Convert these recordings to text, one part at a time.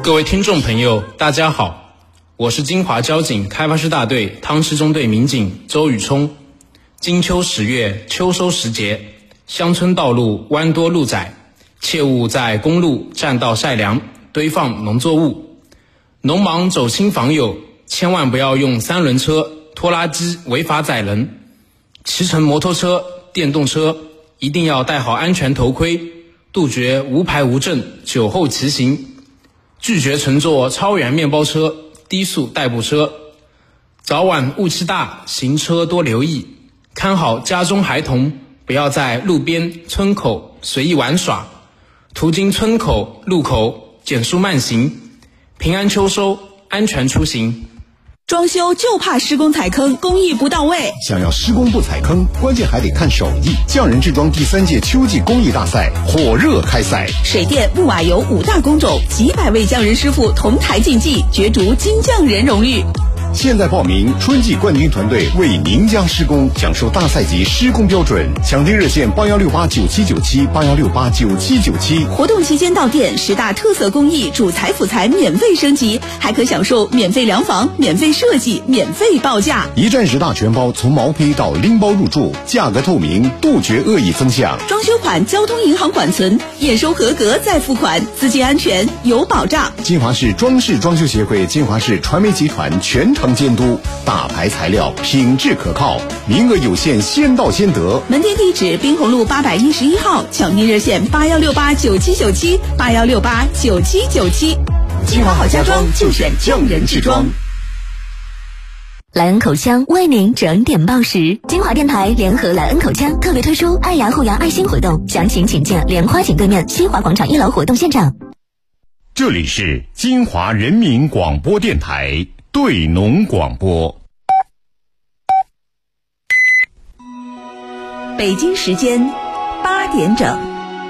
各位听众朋友，大家好，我是金华交警开发师大队汤市中队民警周宇冲。金秋10月，秋收时节，乡村道路弯多路窄，切勿在公路、栈道晒粮、堆放农作物。农忙走亲访友，千万不要用3轮车、拖拉机违法载人。骑乘摩托车、电动车一定要戴好安全头盔，杜绝无牌无证、酒后骑行，拒绝乘坐超员面包车、低速代步车。早晚雾气大，行车多留意，看好家中孩童，不要在路边、村口随意玩耍，途经村口、路口减速慢行。平安秋收，安全出行。 装修就怕施工踩坑，工艺不到位。 想要施工不踩坑，关键还得看手艺。匠人制装第3届秋季工艺大赛火热开赛， 水电木瓦油5大工种，几百位匠人师傅同台竞技，角逐金匠人荣誉。 现在报名，春季冠军团队为您家施工，享受大赛级施工标准。抢订热线8168979781689797。 活动期间到店，10大特色工艺主材辅材免费升级，还可享受免费量房、免费设计、免费报价。 一站10大全包，从毛坯到拎包入住，价格透明，杜绝恶意增项。 装修款交通银行管存，验收合格再付款，资金安全有保障。 金华市装饰装修协会、金华市传媒集团全程监督，大牌材料，品质可靠，名额有限，先到先得。 门店地址：滨红路811号，抢订热线81689797，81689797。金华好家装就选匠人制装。 莱恩口腔为您整点报时，金华电台联合莱恩口腔特别推出爱牙护牙爱心活动，详情请见莲花井对面西华广场1楼活动现场。 这里是金华人民广播电台对农广播。 北京时间8点整。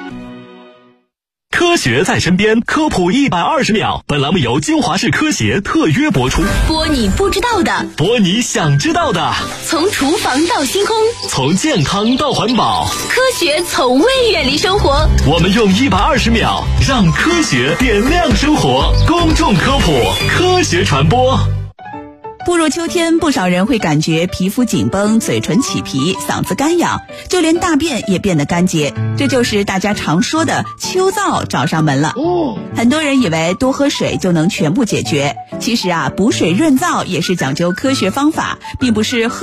科学在身边，科普120秒。本栏目由金华市科协特约播出， 播你不知道的， 播你想知道的， 从厨房到星空， 从健康到环保， 科学从未远离生活。 我们用120秒让科学点亮生活。公众科普，科学传播。 步入秋天，不少人会感觉皮肤紧绷、嘴唇起皮、嗓子干痒，就连大便也变得干结，这就是大家常说的秋燥找上门了。很多人以为多喝水就能全部解决，其实补水润燥也是讲究科学方法，并不是喝